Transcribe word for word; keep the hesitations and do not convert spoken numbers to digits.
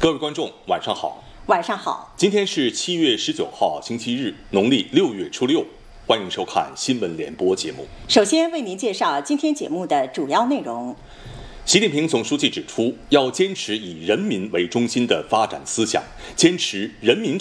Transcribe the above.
各位观众，晚上好。 晚上好。 今天是七月十九号，星期日，农历六月初六。欢迎收看新闻联播节目。 首先为您介绍今天节目的主要内容。 习近平总书记指出，要坚持以人民为中心的发展思想，坚持人民